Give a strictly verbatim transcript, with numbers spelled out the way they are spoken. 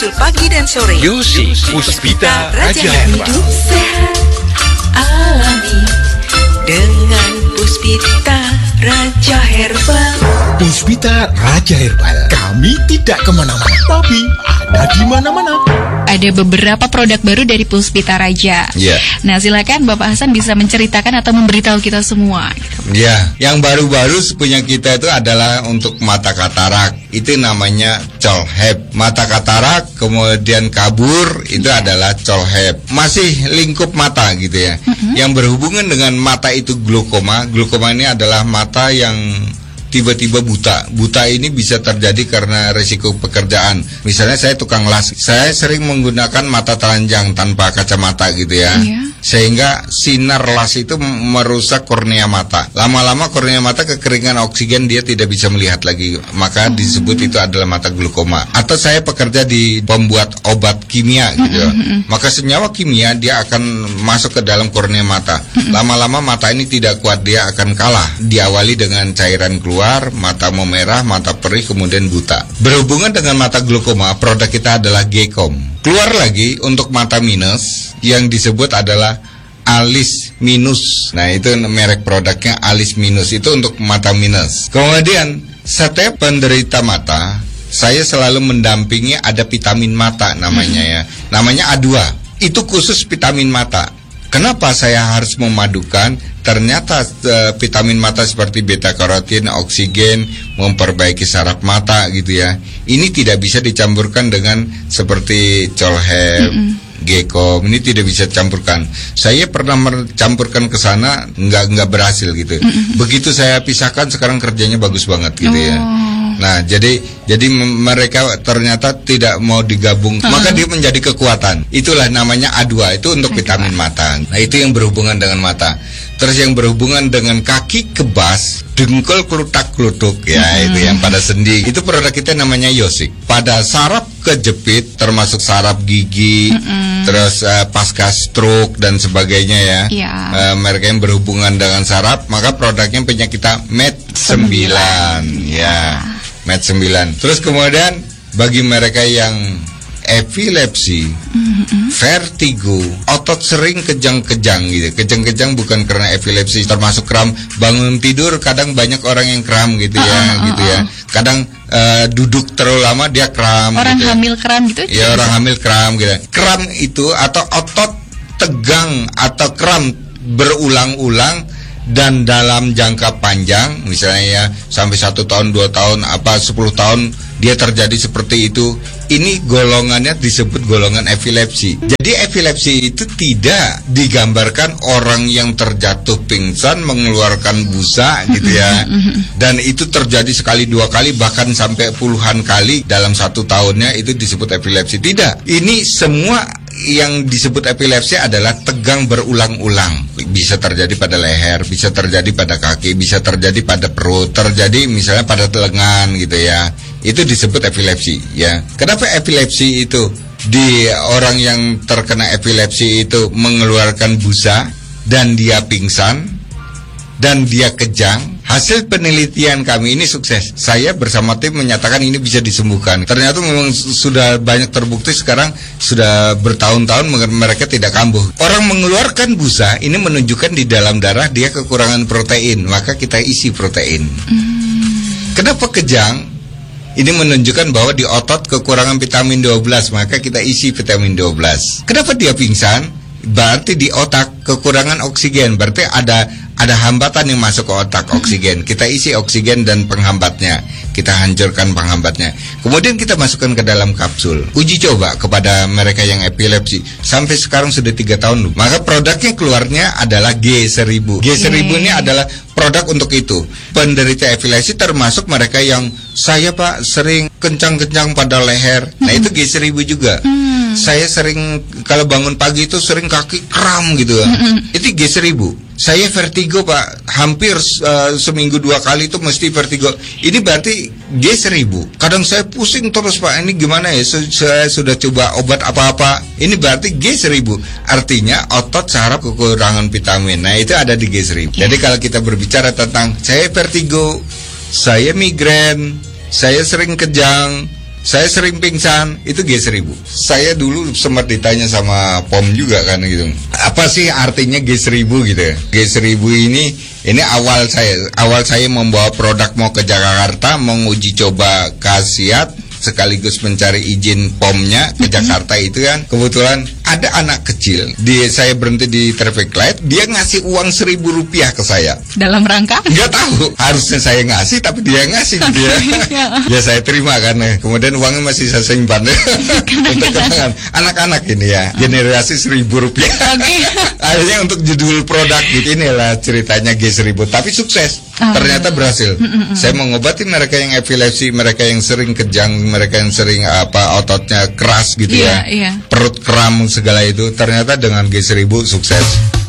Kapsul pagi dan sore. Yusi Puspita Raja Herbal. Hidup sehat alami dengan Puspita Raja Herbal. Puspita Raja Herbal. Kami tidak kemana-mana, tapi ada di mana-mana. Ada beberapa produk baru dari Puspita Raja. Ya. Nah, silakan Bapak Hasan bisa menceritakan atau memberitahu kita semua. Ya, yang baru-baru punya kita itu adalah untuk mata katarak. Itu namanya Colhep. Mata katarak, kemudian kabur, itu adalah Colhep. Masih lingkup mata gitu ya. Mm-hmm. Yang berhubungan dengan mata itu glaukoma. Glaukoma ini adalah mata yang tiba-tiba buta. Buta ini bisa terjadi karena resiko pekerjaan. Misalnya saya tukang las, saya sering menggunakan mata telanjang tanpa kacamata gitu ya. Iya. Sehingga sinar las itu merusak kornea mata. Lama-lama kornea mata kekeringan oksigen, dia tidak bisa melihat lagi. Maka disebut itu adalah mata glaukoma. Atau saya pekerja di pembuat obat kimia gitu. Mm-hmm. Maka senyawa kimia dia akan masuk ke dalam kornea mata. Mm-hmm. Lama-lama mata ini tidak kuat, dia akan kalah. Diawali dengan cairan keluar, mata memerah, mata perih, kemudian buta. Berhubungan dengan mata glaukoma, produk kita adalah G-Com. Keluar lagi untuk mata minus, yang disebut adalah Alis Minus. Nah, itu merek produknya Alis Minus, itu untuk mata minus. Kemudian setiap penderita mata, saya selalu mendampingi, ada vitamin mata namanya ya. Namanya A dua. Itu khusus vitamin mata. Kenapa saya harus memadukan? Ternyata uh, vitamin mata seperti beta karotin, oksigen, memperbaiki saraf mata gitu ya. Ini tidak bisa dicampurkan dengan seperti Colhep, mm-hmm. G-Com. Ini tidak bisa campurkan. Saya pernah mencampurkan ke sana, nggak nggak berhasil gitu. Mm-hmm. Begitu saya pisahkan, sekarang kerjanya bagus banget gitu ya. Nah, jadi jadi mereka ternyata tidak mau digabung, uh-huh. maka dia menjadi kekuatan. Itulah namanya A dua, itu untuk vitamin mata. Nah, itu yang berhubungan dengan mata. Terus yang berhubungan dengan kaki kebas, dengkul kelutak-kelutuk ya, uh-huh. itu yang pada sendi. Itu produk kita namanya Yosik. Pada saraf kejepit, termasuk saraf gigi, uh-huh. terus uh, pasca stroke dan sebagainya ya. Yeah. Uh, mereka yang berhubungan dengan saraf, maka produknya punya kita Med sembilan ya. Med sembilan. Terus kemudian bagi mereka yang epilepsi, mm-hmm. vertigo, otot sering kejang-kejang gitu. Kejang-kejang bukan karena epilepsi, termasuk kram. Bangun tidur kadang banyak orang yang kram gitu ya, uh, uh, gitu ya. Kadang uh, duduk terlalu lama dia kram. Orang gitu. hamil kram gitu? Ya, orang hamil kram gitu. Kram itu atau otot tegang atau kram berulang-ulang dan dalam jangka panjang, misalnya ya sampai satu tahun, dua tahun, apa sepuluh tahun dia terjadi seperti itu. Ini golongannya disebut golongan epilepsi. Jadi epilepsi itu tidak digambarkan orang yang terjatuh pingsan mengeluarkan busa gitu ya. Dan itu terjadi sekali, dua kali, bahkan sampai puluhan kali dalam satu tahunnya, itu disebut epilepsi. Tidak. Ini semua yang disebut epilepsi adalah tegang berulang-ulang. Bisa terjadi pada leher, bisa terjadi pada kaki, bisa terjadi pada perut, terjadi misalnya pada lengan gitu ya. Itu disebut epilepsi ya. Kenapa epilepsi itu di orang yang terkena epilepsi itu mengeluarkan busa dan dia pingsan dan dia kejang? Hasil penelitian kami ini sukses. Saya bersama tim menyatakan ini bisa disembuhkan. Ternyata memang sudah banyak terbukti, sekarang sudah bertahun-tahun mereka tidak kambuh. Orang mengeluarkan busa ini menunjukkan di dalam darah dia kekurangan protein, maka kita isi protein. Hmm. Kenapa kejang? Ini menunjukkan bahwa di otot kekurangan vitamin dua belas, maka kita isi vitamin dua belas. Kenapa dia pingsan? Berarti di otak kekurangan oksigen, berarti ada ada hambatan yang masuk ke otak, oksigen. Kita isi oksigen dan penghambatnya, kita hancurkan penghambatnya. Kemudian kita masukkan ke dalam kapsul. Uji coba kepada mereka yang epilepsi. Sampai sekarang sudah tiga tahun. Maka produknya keluarnya adalah G seribu. G seribu ini adalah produk untuk itu. Penderita epilepsi termasuk mereka yang saya Pak sering kencang-kencang pada leher. Nah itu G seribu juga. Saya sering kalau bangun pagi itu sering kaki kram gitu. Itu G seribu. Saya vertigo Pak, hampir uh, seminggu dua kali itu mesti vertigo. Ini berarti G seribu. Kadang saya pusing terus Pak, ini gimana ya, saya sudah coba obat apa-apa. Ini berarti G seribu. Artinya otot saraf kekurangan vitamin. Nah itu ada di G seribu. Jadi kalau kita berbicara tentang saya vertigo, saya migrain, saya sering kejang, Saya sering pingsan, itu G seribu. Saya dulu sempat ditanya sama P O M juga kan gitu. Apa sih artinya G seribu gitu ya? G seribu ini ini awal saya, awal saya membawa produk mau ke Jakarta, menguji coba khasiat sekaligus mencari izin P O M-nya ke Jakarta itu kan. Kebetulan ada anak kecil, dia saya berhenti di traffic light, dia ngasih uang seribu rupiah ke saya. Dalam rangka? Nggak tahu, harusnya saya ngasih tapi dia ngasih gitu ya. Ya saya terima kan. Kemudian uangnya masih saya simpan untuk kenangan anak-anak ini ya, generasi seribu rupiah. Oke. Akhirnya untuk judul produk gitu, inilah ceritanya G seribu. Tapi sukses, Oh. ternyata berhasil. Saya mengobati mereka yang epilepsi, mereka yang sering kejang, mereka yang sering apa ototnya keras gitu Iya, ya, iya. perut kram segala itu. Ternyata dengan G seribu sukses.